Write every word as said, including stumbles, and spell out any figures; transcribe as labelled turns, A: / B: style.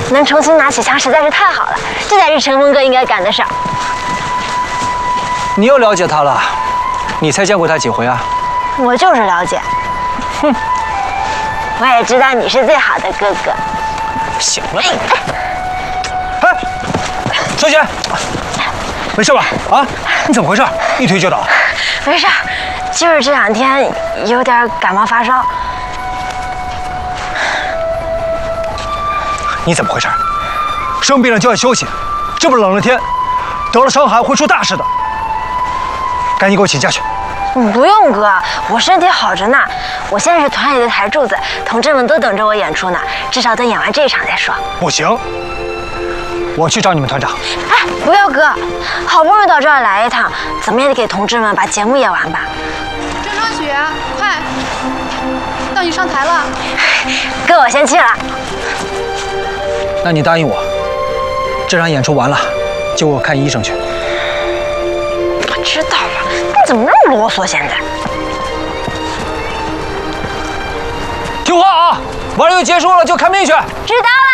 A: 能重新拿起枪实在是太好了，这才是乘风哥应该干的事儿。
B: 你又了解他了？你才见过他几回啊？
A: 我就是了解。哼，我也知道你是最好的哥哥。
B: 行了。哎，小姐，没事吧？啊，你怎么回事？一推就倒。
A: 没事，就是这两天有点感冒发烧。
B: 你怎么回事？生病了就要休息，这么冷的天，得了伤寒会出大事的。赶紧给我请假去。
A: 嗯，不用哥，我身体好着呢。我现在是团里的台柱子，同志们都等着我演出呢。至少等演完这一场再说。
B: 不行，我去找你们团长。
A: 哎，不要哥，好不容易到这儿来一趟，怎么也得给同志们把节目演完吧。
C: 郑双雪，快，到你上台了。
A: 哥，我先去了。
B: 那你答应我，这场演出完了，就给我看医生去。
A: 我知道了，你怎么那么啰嗦？现在
B: 听话啊！完了就结束了，就看病去。
A: 知道了。